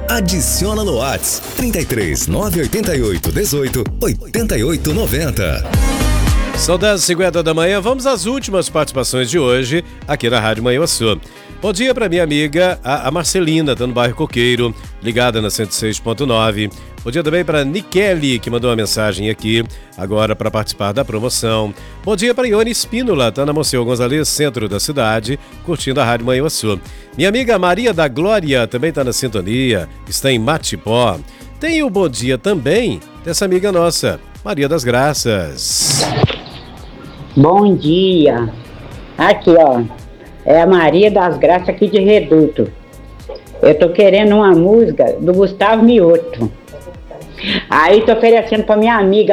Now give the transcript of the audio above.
Adiciona no Whats 33 988 18 88 90. São 10h50 da manhã, vamos às últimas participações de hoje aqui na Rádio Manhuaçu. Bom dia para minha amiga, a Marcelina, tá no bairro Coqueiro, ligada na 106.9. Bom dia também para Nikele, que mandou uma mensagem aqui, agora para participar da promoção. Bom dia para Ione Espínola, tá na Monsenhor Gonzalez, centro da cidade, curtindo a Rádio Manhuaçu. Minha amiga Maria da Glória também tá na sintonia, está em Matipó. Tem o bom dia também dessa amiga nossa, Maria das Graças. Bom dia. Aqui, ó. É a Maria das Graças aqui de Reduto. Eu tô querendo uma música do Gustavo Mioto. Aí tô oferecendo pra minha amiga